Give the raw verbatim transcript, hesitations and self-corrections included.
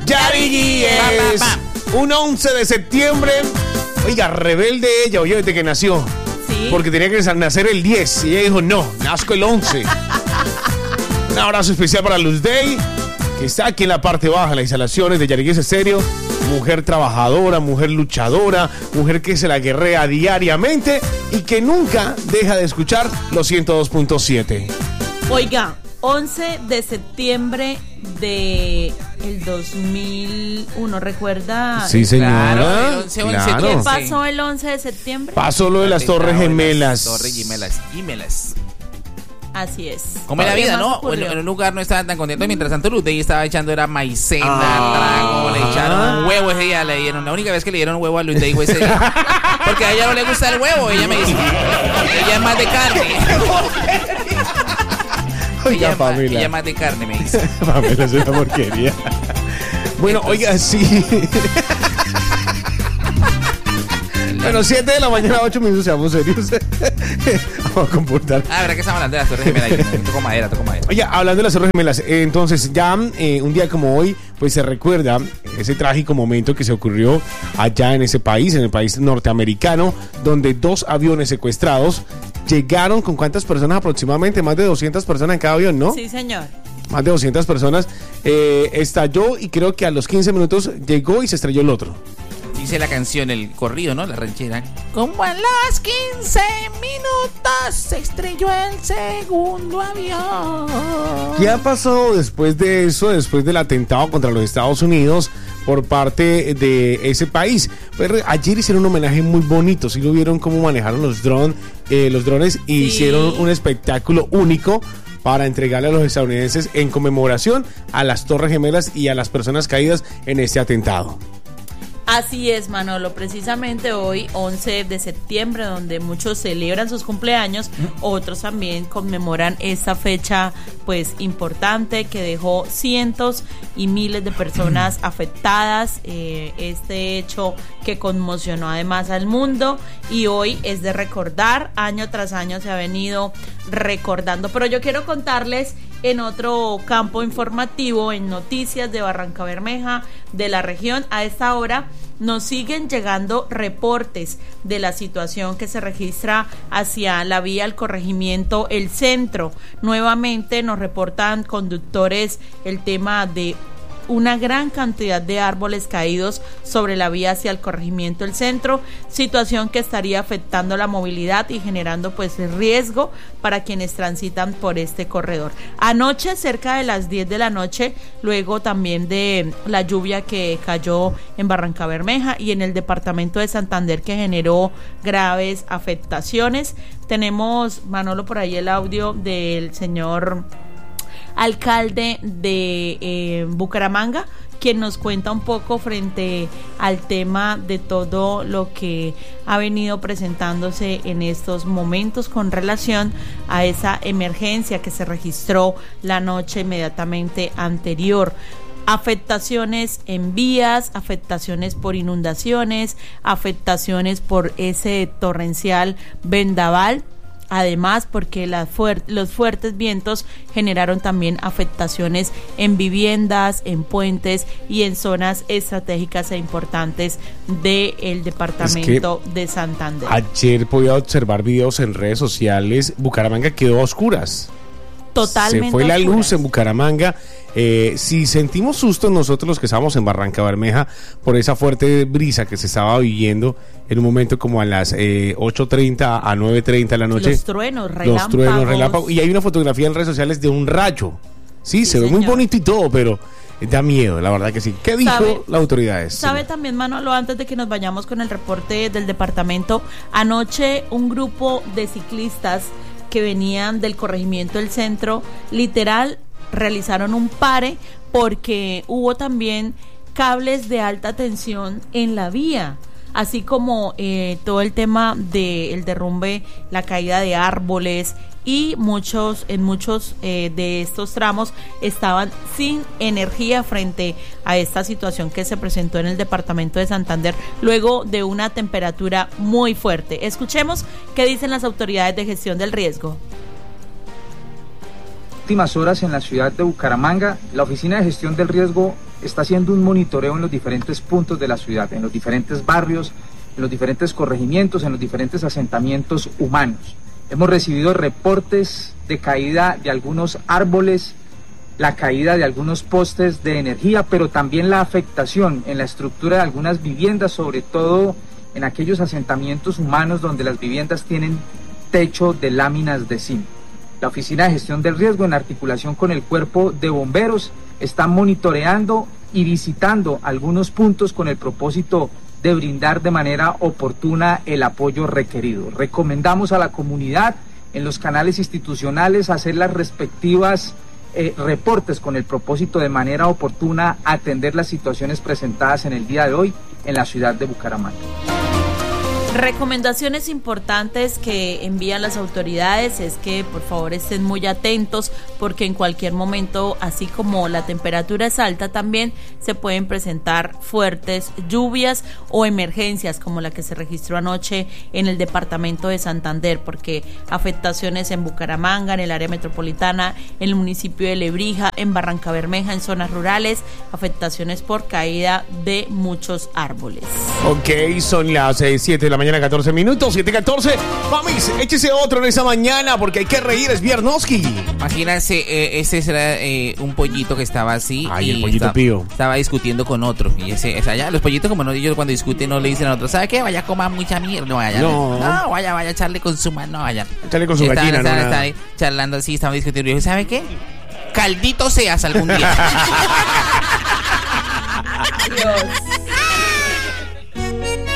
Yari G es un once de septiembre. Oiga, rebelde ella, oye, desde que nació. Sí. Porque tenía que nacer el diez. Y ella dijo, no, nazco el once. Un abrazo especial para Luz Day, que está aquí en la parte baja, las instalaciones de Yari G Estéreo. Mujer trabajadora, mujer luchadora, mujer que se la guerrea diariamente y que nunca deja de escuchar los ciento dos punto siete. Oiga, once de septiembre de el dos mil uno, ¿recuerda? Sí, señora. Claro, el once, once, Claro. ¿Qué once. pasó el once de septiembre? Pasó lo de las Torres Gemelas. Torres Gemelas. Gemelas. Así es. Como en la ¿Qué vida, más ¿no? ocurrió? En, en un lugar no estaban tan contentos. Mientras tanto, Luz Day estaba echando era maicena, Ah. trago, le echaron un huevo ese día, le dieron. La única vez que le dieron huevo a Luz Day fue ese día. Porque a ella no le gusta el huevo, ella me dice. Ella es más de carne. Oiga, ella, es más, Pamela. ella es más de carne, me dice. Pamela, es una porquería. Bueno, oiga, sí. Bueno, siete de la mañana, ocho minutos, seamos serios. Vamos a comportar. Ah, ¿verdad que estamos hablando de las Torres Gemelas? Toco madera, toco madera. Oye, hablando de las Torres Gemelas, eh, entonces ya eh, un día como hoy, pues se recuerda ese trágico momento que se ocurrió allá en ese país, en el país norteamericano, donde dos aviones secuestrados llegaron con cuántas personas aproximadamente, más de doscientas personas en cada avión, ¿no? Sí, señor. Más de doscientas personas, eh, estalló y creo que a los quince minutos llegó y se estrelló el otro. Dice la canción, el corrido, ¿no? La ranchera. Como a las quince minutos se estrelló el segundo avión. ¿Qué ha pasado después de eso, después del atentado contra los Estados Unidos por parte de ese país? Pues ayer hicieron un homenaje muy bonito, sí lo vieron cómo manejaron los drones, eh, los drones y Sí. hicieron un espectáculo único para entregarle a los estadounidenses en conmemoración a las Torres Gemelas y a las personas caídas en este atentado. Así es, Manolo, precisamente hoy, once de septiembre, donde muchos celebran sus cumpleaños, otros también conmemoran esta fecha pues importante que dejó cientos y miles de personas afectadas, eh, este hecho que conmocionó además al mundo y hoy es de recordar, año tras año se ha venido recordando, pero yo quiero contarles en otro campo informativo, en noticias de Barrancabermeja, de la región. A esta hora nos siguen llegando reportes de la situación que se registra hacia la vía al corregimiento El Centro. Nuevamente nos reportan conductores el tema de una gran cantidad de árboles caídos sobre la vía hacia el corregimiento El Centro, situación que estaría afectando la movilidad y generando pues riesgo para quienes transitan por este corredor. Anoche, cerca de las diez de la noche, luego también de la lluvia que cayó en Barrancabermeja y en el departamento de Santander, que generó graves afectaciones. Tenemos, Manolo, por ahí el audio del señor alcalde de eh, Bucaramanga, quien nos cuenta un poco frente al tema de todo lo que ha venido presentándose en estos momentos con relación a esa emergencia que se registró la noche inmediatamente anterior. Afectaciones en vías, afectaciones por inundaciones, afectaciones por ese torrencial vendaval. Además, porque las fuer- los fuertes vientos generaron también afectaciones en viviendas, en puentes y en zonas estratégicas e importantes del departamento es que de Santander. Ayer podía observar videos en redes sociales. Bucaramanga quedó a oscuras. Totalmente se fue la oscuras. luz en Bucaramanga. Eh, si sentimos susto nosotros los que estábamos en Barrancabermeja por esa fuerte brisa que se estaba viviendo en un momento como a las eh, ocho treinta a nueve treinta de la noche. Los truenos, relámpagos. Los truenos, relámpagos. Y hay una fotografía en redes sociales de un rayo. Sí, Sí, se ve señor. muy bonito y todo, pero da miedo, la verdad que sí. ¿Qué dijo ¿Sabe, las autoridades? Sabe también, Manolo, antes de que nos vayamos con el reporte del departamento, anoche un grupo de ciclistas que venían del corregimiento del Centro, literal, realizaron un pare porque hubo también cables de alta tensión en la vía, así como eh, todo el tema del derrumbe, la caída de árboles y muchos en muchos eh, de estos tramos estaban sin energía frente a esta situación que se presentó en el departamento de Santander luego de una temperatura muy fuerte. Escuchemos qué dicen las autoridades de gestión del riesgo. Últimas horas en la ciudad de Bucaramanga, la Oficina de Gestión del Riesgo está haciendo un monitoreo en los diferentes puntos de la ciudad, en los diferentes barrios, en los diferentes corregimientos, en los diferentes asentamientos humanos. Hemos recibido reportes de caída de algunos árboles, la caída de algunos postes de energía, pero también la afectación en la estructura de algunas viviendas, sobre todo en aquellos asentamientos humanos donde las viviendas tienen techo de láminas de zinc. La Oficina de Gestión del Riesgo, en articulación con el Cuerpo de Bomberos, está monitoreando y visitando algunos puntos con el propósito de brindar de manera oportuna el apoyo requerido. Recomendamos a la comunidad en los canales institucionales hacer las respectivas eh, reportes con el propósito de manera oportuna atender las situaciones presentadas en el día de hoy en la ciudad de Bucaramanga. Recomendaciones importantes que envían las autoridades es que por favor estén muy atentos, porque en cualquier momento, así como la temperatura es alta, también se pueden presentar fuertes lluvias o emergencias como la que se registró anoche en el departamento de Santander, porque afectaciones en Bucaramanga, en el área metropolitana, en el municipio de Lebrija, en Barranca Bermeja, en zonas rurales, afectaciones por caída de muchos árboles. Ok, son las eh, siete de la mañana, catorce minutos, siete catorce. Mamis, échese otro en esa mañana porque hay que reír, es Viernoski. Imagínense, eh, ese era eh, un pollito que estaba así. Ay, y el pollito estaba, pío. Estaba discutiendo con otro. Y ese, ese allá, los pollitos, como no, ellos cuando discuten no le dicen a otro, ¿sabe qué? Vaya a comer mucha mierda. No, vaya, no. no, vaya, vaya a echarle con su mano, vaya. Echarle con su Estaban, gallina, estaban, no estaban ahí charlando así, estaban discutiendo. Y yo, ¿sabe qué? Caldito seas algún día. Dios.